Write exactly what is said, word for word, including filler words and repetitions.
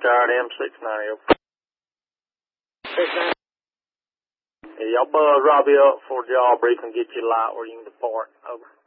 Retired M six ninety, over. six ninety. Yeah, y'all buzz Robbie up for a job brief and get you light where you can depart, over.